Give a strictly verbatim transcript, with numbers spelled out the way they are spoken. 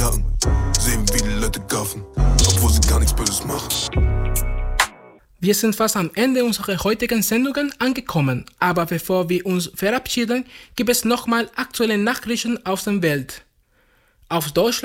Jacken. Sehen, wie die Leute gaffen, obwohl sie gar nichts Böses machen. Wir sind fast am Ende unserer heutigen Sendungen angekommen, aber bevor wir uns verabschieden, gibt es nochmal aktuelle Nachrichten aus der Welt. Auf Deutschland